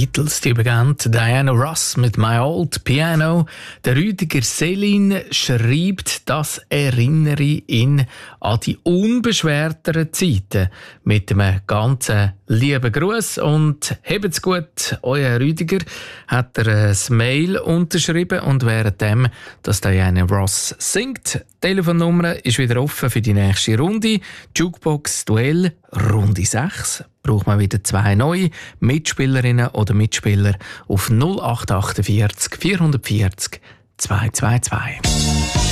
Beatles, die Bekannte Diana Ross mit «My Old Piano». Der Rüdiger Selin schreibt, das erinnere ihn an die unbeschwerteren Zeiten. Mit einem ganzen lieben Gruß und habt's gut. Euer Rüdiger hat ein Mail unterschrieben und währenddem, dass Diana Ross singt, die Telefonnummer ist wieder offen für die nächste Runde. Jukebox Duell Runde 6. Braucht man wieder 2 neue Mitspielerinnen oder Mitspieler auf 0848 440 222.